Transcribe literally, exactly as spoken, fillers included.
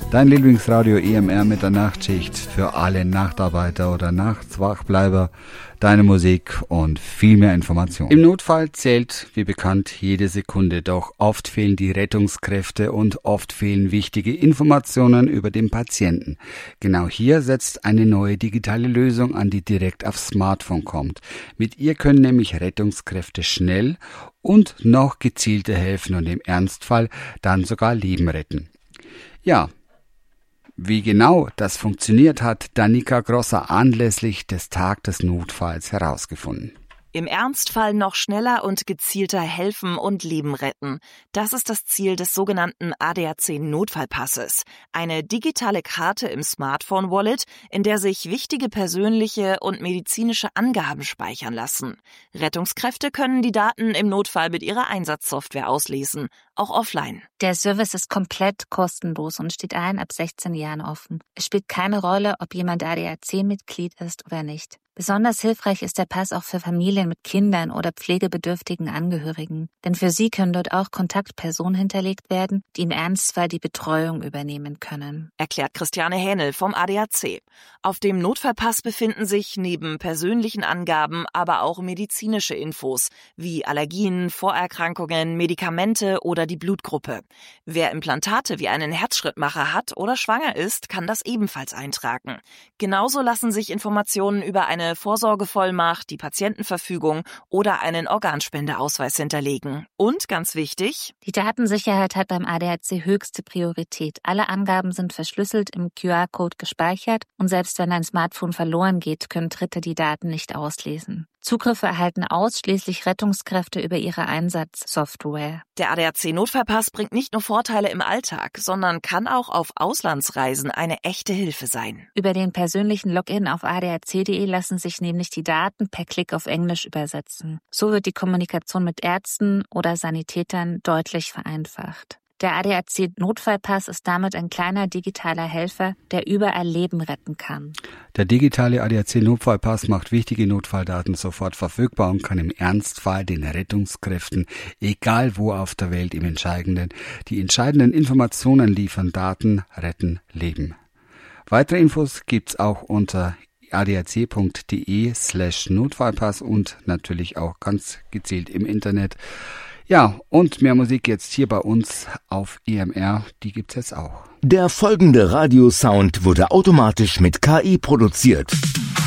Dein Lieblingsradio E M R mit der Nachtschicht für alle Nachtarbeiter oder Nachtswachbleiber. Deine Musik und viel mehr Information. Im Notfall zählt, wie bekannt, jede Sekunde. Doch oft fehlen die Rettungskräfte und oft fehlen wichtige Informationen über den Patienten. Genau hier setzt eine neue digitale Lösung an, die direkt aufs Smartphone kommt. Mit ihr können nämlich Rettungskräfte schnell und noch gezielter helfen und im Ernstfall dann sogar Leben retten. Ja, wie genau das funktioniert, hat Danica Grosser anlässlich des Tag des Notfalls herausgefunden. Im Ernstfall noch schneller und gezielter helfen und Leben retten. Das ist das Ziel des sogenannten A D A C-Notfallpasses. Eine digitale Karte im Smartphone-Wallet, in der sich wichtige persönliche und medizinische Angaben speichern lassen. Rettungskräfte können die Daten im Notfall mit ihrer Einsatzsoftware auslesen, auch offline. Der Service ist komplett kostenlos und steht allen ab sechzehn Jahren offen. Es spielt keine Rolle, ob jemand A D A C-Mitglied ist oder nicht. Besonders hilfreich ist der Pass auch für Familien mit Kindern oder pflegebedürftigen Angehörigen. Denn für sie können dort auch Kontaktpersonen hinterlegt werden, die im Ernstfall die Betreuung übernehmen können. Erklärt Christiane Hähnel vom A D A C. Auf dem Notfallpass befinden sich neben persönlichen Angaben aber auch medizinische Infos, wie Allergien, Vorerkrankungen, Medikamente oder die Blutgruppe. Wer Implantate wie einen Herzschrittmacher hat oder schwanger ist, kann das ebenfalls eintragen. Genauso lassen sich Informationen über eine Vorsorgevollmacht, die Patientenverfügung oder einen Organspendeausweis hinterlegen. Und ganz wichtig: Die Datensicherheit hat beim A D A C höchste Priorität. Alle Angaben sind verschlüsselt im Q R-Code gespeichert und selbst wenn ein Smartphone verloren geht, können Dritte die Daten nicht auslesen. Zugriffe erhalten ausschließlich Rettungskräfte über ihre Einsatzsoftware. Der A D A C-Notfallpass bringt nicht nur Vorteile im Alltag, sondern kann auch auf Auslandsreisen eine echte Hilfe sein. Über den persönlichen Login auf A D A C punkt de lassen sich nämlich die Daten per Klick auf Englisch übersetzen. So wird die Kommunikation mit Ärzten oder Sanitätern deutlich vereinfacht. Der A D A C-Notfallpass ist damit ein kleiner digitaler Helfer, der überall Leben retten kann. Der digitale A D A C-Notfallpass macht wichtige Notfalldaten sofort verfügbar und kann im Ernstfall den Rettungskräften, egal wo auf der Welt, im Entscheidenden, die entscheidenden Informationen liefern. Daten retten Leben. Weitere Infos gibt's auch unter A D A C punkt de slash Notfallpass und natürlich auch ganz gezielt im Internet. Ja, und mehr Musik jetzt hier bei uns auf E M R, die gibt's jetzt auch. Der folgende Radiosound wurde automatisch mit K I produziert.